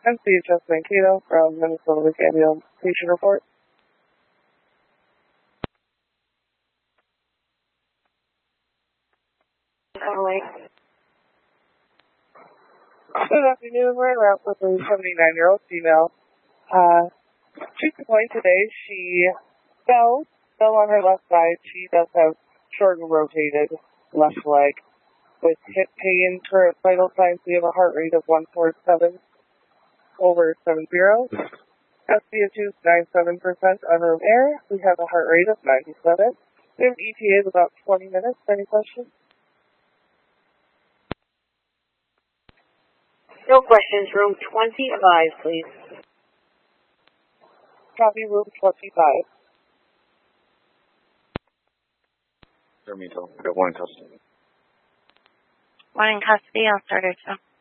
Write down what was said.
NCHS Mankato from Minnesota Lake Ambulance Patient Report. Good afternoon. We're around with a 79-year-old female. She's complained today she fell on her left side. She does have short and rotated left leg. With hip pain, current vital signs, we have a heart rate of 147 over 70. SpO2 is 97% on room air. We have a heart rate of 97. We have ETA of about 20 minutes. Any questions? No questions. Room 25, please. Copy, room 25. Termito, we got one in custody. One in custody, I'll start her too.